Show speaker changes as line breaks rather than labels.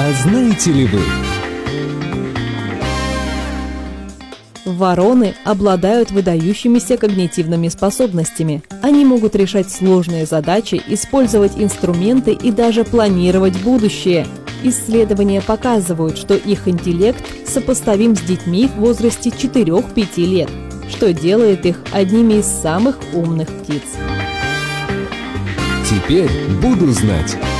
А знаете ли вы?
Вороны обладают выдающимися когнитивными способностями. Они могут решать сложные задачи, использовать инструменты и даже планировать будущее. Исследования показывают, что их интеллект сопоставим с детьми в возрасте 4-5 лет, что делает их одними из самых умных птиц.
Теперь буду знать.